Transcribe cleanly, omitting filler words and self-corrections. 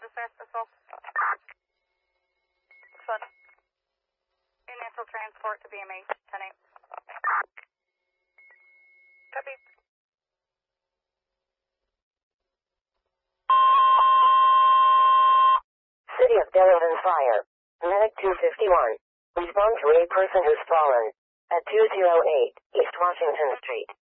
sir. That's all. Fun. Natural transport to BMA 10-8. Copy. City of Delavan Fire. Medic 251. Respond to a person who's fallen at 208 East Washington Street.